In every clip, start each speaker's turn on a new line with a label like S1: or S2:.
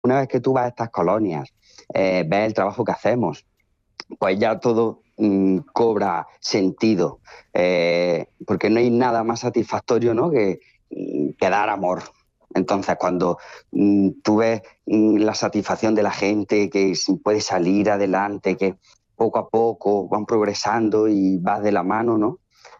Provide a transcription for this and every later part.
S1: una vez que tú vas a estas colonias, ves el trabajo que hacemos, pues ya todo cobra sentido, porque no hay nada más satisfactorio, ¿no?, que dar amor. Entonces, cuando tú ves la satisfacción de la gente, que puede salir adelante, que poco a poco van progresando y vas de la mano, ¿no?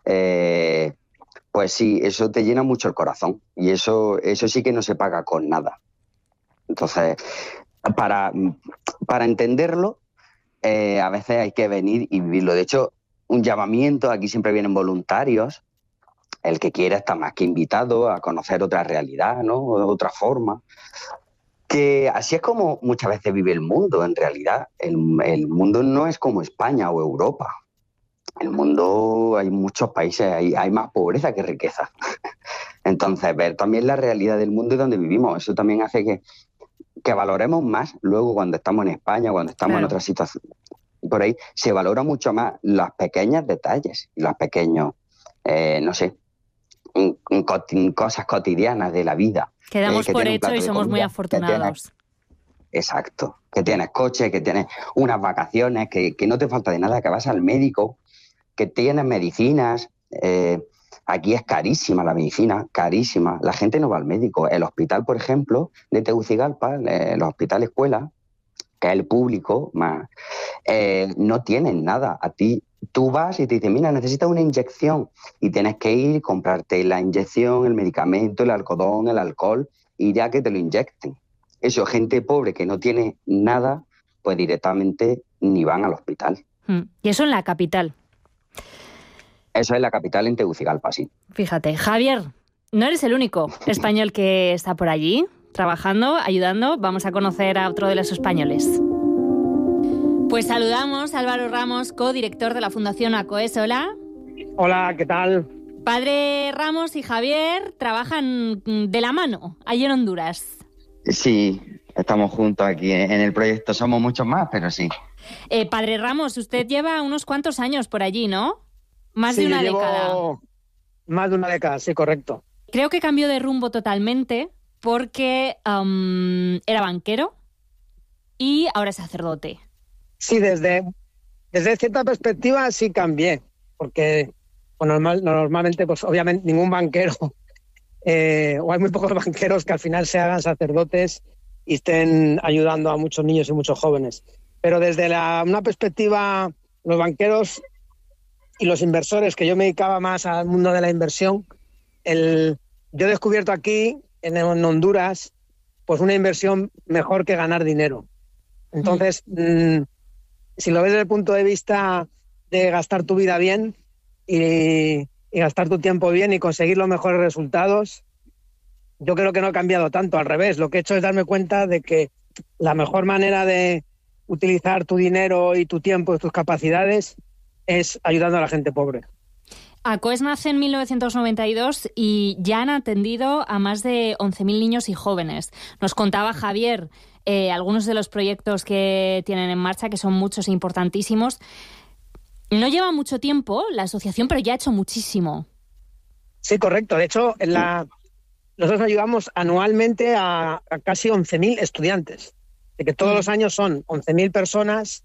S1: Pues sí, eso te llena mucho el corazón, y eso sí que no se paga con nada. Entonces, para, para entenderlo, a veces hay que venir y vivirlo. De hecho, un llamamiento, aquí siempre vienen voluntarios, el que quiera está más que invitado a conocer otra realidad, ¿no?, otra forma. Que así es como muchas veces vive el mundo, en realidad. El mundo no es como España o Europa. El mundo, hay muchos países, hay más pobreza que riqueza. Entonces, ver también la realidad del mundo y donde vivimos, eso también hace que valoremos más luego cuando estamos en España, cuando estamos en
S2: Claro.
S1: otra situación. Por ahí se valora mucho más los pequeños detalles, los pequeños, no sé, cosas cotidianas de la vida.
S2: Quedamos
S1: Que
S2: por
S1: tienes un
S2: hecho y
S1: plato de
S2: somos muy
S1: comida, que tienes,
S2: afortunados.
S1: exacto, que tienes coche, que tienes unas vacaciones, que no te falta de nada, que vas al médico, que tienes medicinas. Aquí es carísima la medicina, carísima. La gente no va al médico. El hospital, por ejemplo, de Tegucigalpa, el hospital escuela, que es el público, más, no tienen nada. A ti, tú vas y te dicen, mira, necesitas una inyección, y tienes que ir, comprarte la inyección, el medicamento, el algodón, el alcohol, y ya que te lo inyecten. Eso, gente pobre que no tiene nada, pues directamente ni van al hospital.
S2: Y eso en la capital.
S1: Eso es la capital, en Tegucigalpa, sí.
S2: Fíjate, Javier, no eres el único español que está por allí, trabajando, ayudando. Vamos a conocer a otro de los españoles. Pues saludamos a Álvaro Ramos, codirector de la Fundación ACOES. Hola.
S3: Hola, ¿qué tal?
S2: Padre Ramos y Javier trabajan de la mano allí en Honduras.
S1: Sí, estamos juntos aquí en el proyecto. Somos muchos más, pero sí.
S2: Padre Ramos, usted lleva unos cuantos años por allí, ¿no? Más
S3: Sí,
S2: de una
S3: yo llevo
S2: década.
S3: más de una década, sí, correcto.
S2: Creo que cambió de rumbo totalmente porque era banquero y ahora es sacerdote.
S3: Sí, desde cierta perspectiva sí cambié, porque normalmente, pues obviamente ningún banquero, o hay muy pocos banqueros que al final se hagan sacerdotes y estén ayudando a muchos niños y muchos jóvenes. Pero desde una perspectiva, los banqueros y los inversores, que yo me dedicaba más al mundo de la inversión, yo he descubierto aquí, en Honduras, pues una inversión mejor que ganar dinero. Entonces, si lo ves desde el punto de vista de gastar tu vida bien y gastar tu tiempo bien y conseguir los mejores resultados, yo creo que no ha cambiado tanto. Al revés, lo que he hecho es darme cuenta de que la mejor manera de utilizar tu dinero y tu tiempo y tus capacidades es ayudando a la gente pobre.
S2: ACOES nace en 1992 y ya han atendido a más de 11.000 niños y jóvenes. Nos contaba Javier algunos de los proyectos que tienen en marcha, que son muchos e importantísimos. No lleva mucho tiempo la asociación, pero ya ha hecho muchísimo.
S3: Sí, correcto. De hecho, nosotros ayudamos anualmente a casi 11.000 estudiantes. De que todos los años son 11.000 personas,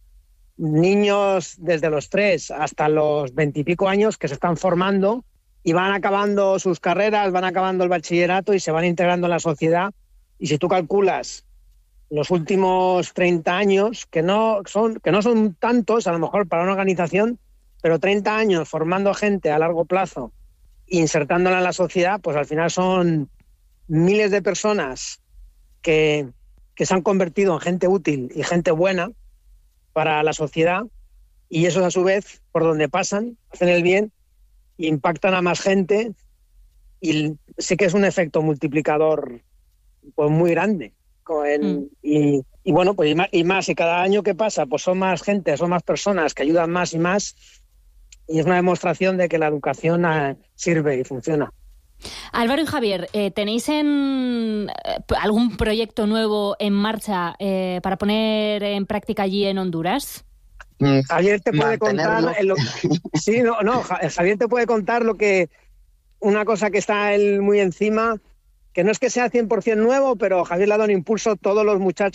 S3: niños desde los 3 hasta los 20 y pico años, que se están formando y van acabando sus carreras, van acabando el bachillerato y se van integrando en la sociedad. Y si tú calculas los últimos 30 años, que no son tantos, a lo mejor para una organización, pero 30 años formando gente a largo plazo, insertándola en la sociedad, pues al final son miles de personas que se han convertido en gente útil y gente buena para la sociedad, y esos a su vez, por donde pasan, hacen el bien, impactan a más gente, y sí que es un efecto multiplicador pues muy grande. Y bueno, pues y más, y cada año que pasa, pues son más gente, son más personas que ayudan más y más, y es una demostración de que la educación sirve y funciona.
S2: Álvaro y Javier, ¿tenéis algún proyecto nuevo en marcha para poner en práctica allí en Honduras?
S3: Javier te puede contar Javier te puede contar una cosa que está él muy encima, que no es que sea 100% nuevo, pero Javier le ha dado un impulso, todos los muchachos